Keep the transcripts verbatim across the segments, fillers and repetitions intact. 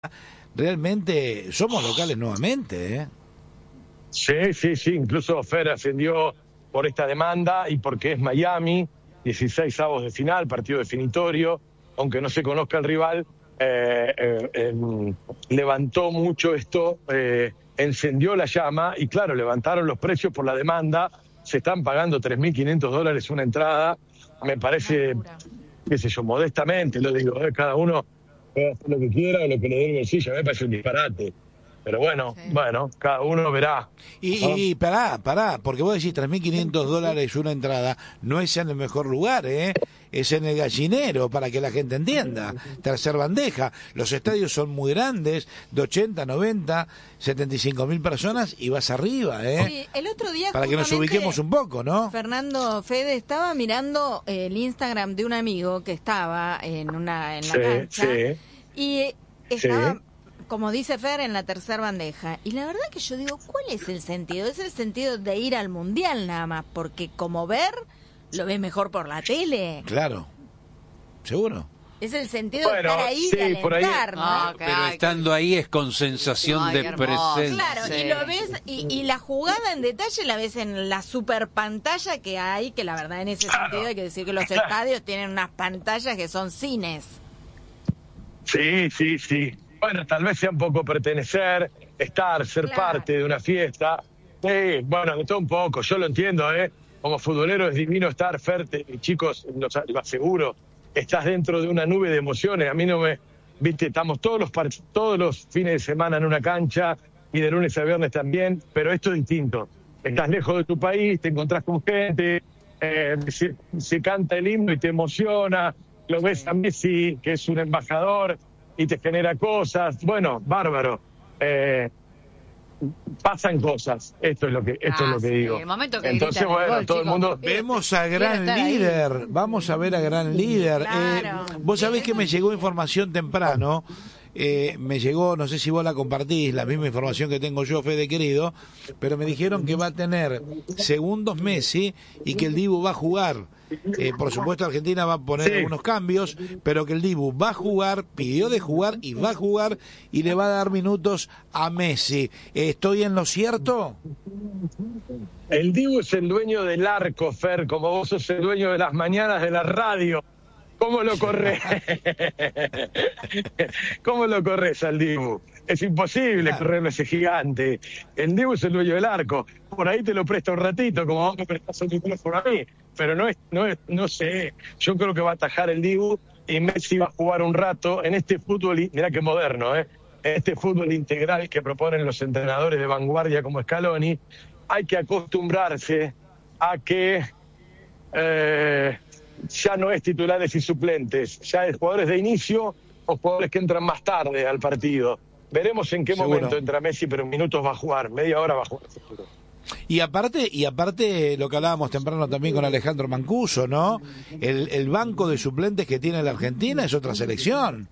realmente somos locales nuevamente, ¿eh? Sí, sí, sí, incluso Fer ascendió por esta demanda y porque es Miami, dieciséis avos de final, partido definitorio, aunque no se conozca el rival, eh, eh, eh, levantó mucho esto, eh, encendió la llama y claro, levantaron los precios por la demanda, se están pagando tres mil quinientos dólares una entrada, me parece, qué sé yo, modestamente, lo digo, eh, cada uno puede hacer lo que quiera o lo que le dé el bolsillo, me parece un disparate. Pero bueno, sí. bueno, cada uno verá. Y, ¿no? y, y pará, pará, porque vos decís tres mil quinientos dólares una entrada, no es en el mejor lugar, ¿eh? Es en el Gallinero, para que la gente entienda. Tercer bandeja. Los estadios son muy grandes, de ochenta, noventa, setenta y cinco mil personas y vas arriba, ¿eh? Sí, el otro día para que nos ubiquemos un poco, ¿no? Fernando, Fede, estaba mirando el Instagram de un amigo que estaba en una en la sí, cancha sí, y estaba... Sí. como dice Fer, en la tercer bandeja. Y la verdad que yo digo, ¿cuál es el sentido? Es el sentido de ir al Mundial nada más, porque como ver, lo ves mejor por la tele. Claro, seguro. Es el sentido bueno, de estar ahí, sí, de alentar, ¿no? Ah, pero ay, estando ahí es con sensación ay, de presencia. Claro, sí. y lo ves, y, y la jugada en detalle la ves en la super pantalla que hay, que la verdad en ese claro. sentido hay que decir que los claro. estadios tienen unas pantallas que son cines. Sí, sí, sí. Bueno, tal vez sea un poco pertenecer, estar, ser claro. parte de una fiesta. Sí, bueno, de todo un poco, yo lo entiendo, ¿eh? Como futbolero es divino estar, Ferte, chicos, lo, lo aseguro, estás dentro de una nube de emociones. A mí no me, viste, estamos todos los todos los fines de semana en una cancha y de lunes a viernes también, pero esto es distinto. Estás lejos de tu país, te encontrás con gente, eh, se, se canta el himno y te emociona, lo ves a Messi, que es un embajador, y te genera cosas, bueno, bárbaro. Eh, pasan cosas, esto es lo que esto ah, es lo que sí. digo. El momento que Entonces, bueno, gol, todo chico. el mundo vemos a gran líder, ahí. Vamos a ver a gran líder. Claro. Eh, vos sabés que me llegó información temprano. Eh, me llegó, no sé si vos la compartís, la misma información que tengo yo, Fede querido, pero me dijeron que va a tener segundos Messi y que el Dibu va a jugar. Eh, por supuesto Argentina va a poner sí. algunos cambios, pero que el Dibu va a jugar, pidió de jugar y va a jugar y le va a dar minutos a Messi. Eh, ¿Estoy en lo cierto? El Dibu es el dueño del arco, Fer, como vos sos el dueño de las mañanas de la radio. ¿Cómo lo corres? ¿Cómo lo corres al Dibu? Es imposible claro. correrlo ese gigante. El Dibu es el dueño del arco. Por ahí te lo presta un ratito, como vos me prestás el micrófono a mí. Pero no es, no es, no sé. Yo creo que va a atajar el Dibu y Messi va a jugar un rato en este fútbol, mirá qué moderno, ¿eh? En este fútbol integral que proponen los entrenadores de vanguardia como Scaloni. Hay que acostumbrarse a que... Eh, ya no es titulares y suplentes, ya es jugadores de inicio o jugadores que entran más tarde al partido. Veremos en qué Seguro. momento entra Messi, pero en minutos va a jugar, media hora va a jugar. Y aparte, y aparte lo que hablábamos temprano también con Alejandro Mancuso, ¿no? El, el banco de suplentes que tiene la Argentina es otra selección.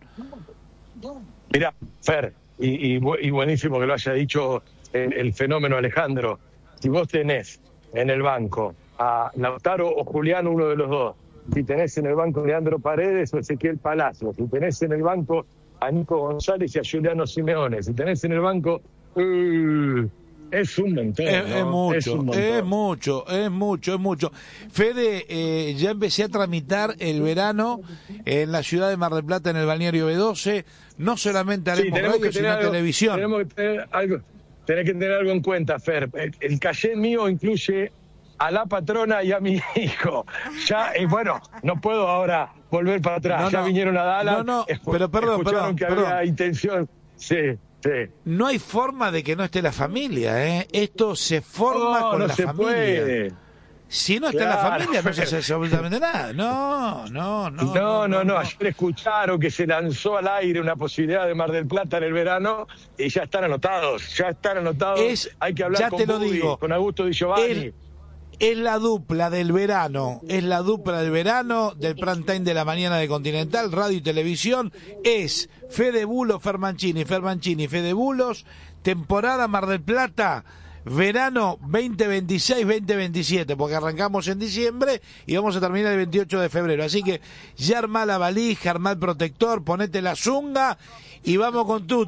Mirá, Fer, y, y, y buenísimo que lo haya dicho el, el fenómeno Alejandro. Si vos tenés en el banco a Lautaro o Julián, uno de los dos, si tenés en el banco Leandro Paredes o Ezequiel Palacio, si tenés en el banco a Nico González y a Juliano Simeone, si tenés en el banco... Uh, es un montón, es, ¿no? es mucho, es, un montón. es mucho, es mucho, es mucho. Fede, eh, ya empecé a tramitar el verano en la ciudad de Mar del Plata, en el balneario B doce. No solamente haremos sí, radio, sino algo, televisión. Tenemos que tener algo, tenés que tener algo en cuenta, Fer. El, el caché mío incluye a la patrona y a mi hijo. Ya, y bueno, no puedo ahora volver para atrás. No, ya no, vinieron a Dallas. No, no, escu- pero perdón, escucharon perdón, que perdón. había intención. Sí, sí. No hay forma de que no esté la familia, ¿eh? Esto se forma no, con no la se familia. Puede. Si no está claro. la familia, no se hace absolutamente nada. No, no, no. No, no, no, no. Ayer escucharon que se lanzó al aire una posibilidad de Mar del Plata en el verano y ya están anotados. Ya están anotados. Es, Hay que hablar ya con te lo Budi, digo, con Augusto Di Giovanni. El, es la dupla del verano, es la dupla del verano, del prime time de la mañana de Continental, radio y televisión, es Fede Bulos, Fer Mancini, Fer Mancini, Fede Bulos, temporada Mar del Plata, verano veinte veintiséis veinte veintisiete, porque arrancamos en diciembre y vamos a terminar el veintiocho de febrero. Así que ya armá la valija, armá el protector, ponete la zunga y vamos con tú.